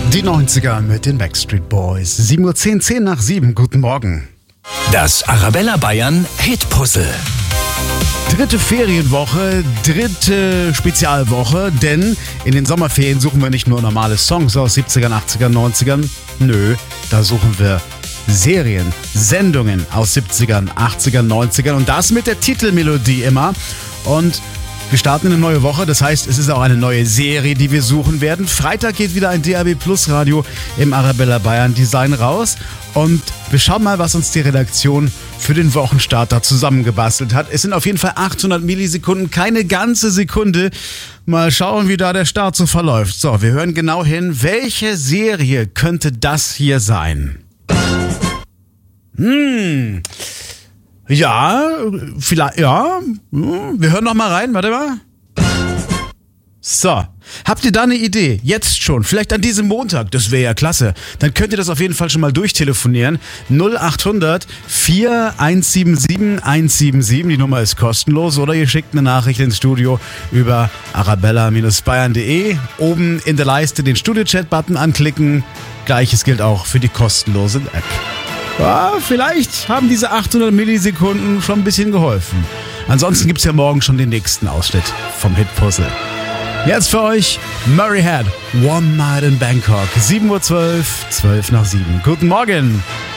Die 90er mit den Backstreet Boys. 7:10 Uhr, 10 nach 7. Guten Morgen. Das Arabella Bayern Hit-Puzzle. Dritte Ferienwoche, dritte Spezialwoche, denn in den Sommerferien suchen wir nicht nur normale Songs aus 70ern, 80ern, 90ern. Nö, da suchen wir Serien, Sendungen aus 70ern, 80ern, 90ern und das mit der Titelmelodie immer. Und wir starten eine neue Woche, das heißt, es ist auch eine neue Serie, die wir suchen werden. Freitag geht wieder ein DAB Plus Radio im Arabella Bayern Design raus und wir schauen mal, was uns die Redaktion für den Wochenstart da zusammengebastelt hat. Es sind auf jeden Fall 800 Millisekunden, keine ganze Sekunde. Mal schauen, wie da der Start so verläuft. So, wir hören genau hin, welche Serie könnte das hier sein? Ja, vielleicht, ja. Wir hören noch mal rein, warte mal. So, habt ihr da eine Idee? Jetzt schon, vielleicht an diesem Montag, das wäre ja klasse. Dann könnt ihr das auf jeden Fall schon mal durchtelefonieren. 0800 4177 177, die Nummer ist kostenlos. Oder ihr schickt eine Nachricht ins Studio über arabella-bayern.de. Oben in der Leiste den Studio-Chat-Button anklicken. Gleiches gilt auch für die kostenlose App. Ja, vielleicht haben diese 800 Millisekunden schon ein bisschen geholfen. Ansonsten gibt's ja morgen schon den nächsten Ausschnitt vom Hit-Puzzle. Jetzt für euch Murray Head, One Night in Bangkok, 7:12 Uhr, 12 nach 7. Guten Morgen.